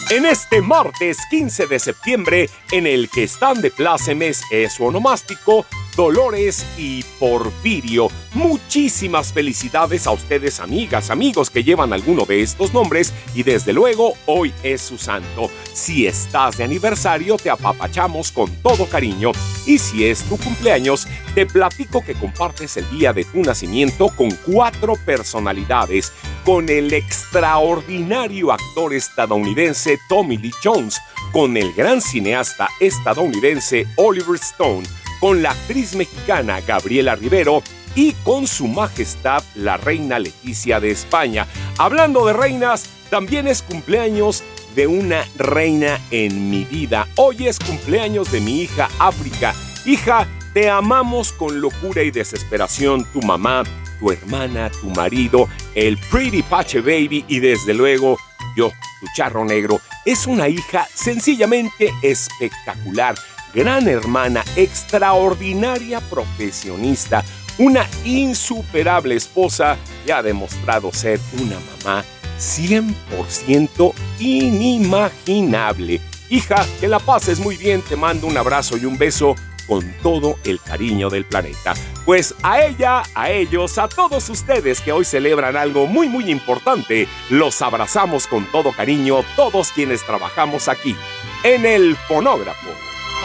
En este martes 15 de septiembre, en el que están de plácemes es su onomástico, Dolores y Porfirio. Muchísimas felicidades a ustedes, amigas, amigos que llevan alguno de estos nombres y desde luego hoy es su santo. Si estás de aniversario, te apapachamos con todo cariño. Y si es tu cumpleaños, te platico que compartes el día de tu nacimiento con 4 personalidades. Con el extraordinario actor estadounidense Tommy Lee Jones, con el gran cineasta estadounidense Oliver Stone, con la actriz mexicana Gabriela Rivero y con su majestad la reina Leticia de España. Hablando de reinas, también es cumpleaños de una reina en mi vida. Hoy es cumpleaños de mi hija África. Hija, te amamos con locura y desesperación, tu mamá, tu hermana, tu marido, el Pretty Pache Baby y desde luego yo, tu charro negro. Es una hija sencillamente espectacular, gran hermana, extraordinaria profesionista, una insuperable esposa y ha demostrado ser una mamá 100% inimaginable. Hija, que la pases muy bien, te mando un abrazo y un beso con todo el cariño del planeta. Pues a ella, a ellos, a todos ustedes que hoy celebran algo muy muy importante, los abrazamos con todo cariño todos quienes trabajamos aquí, en el fonógrafo.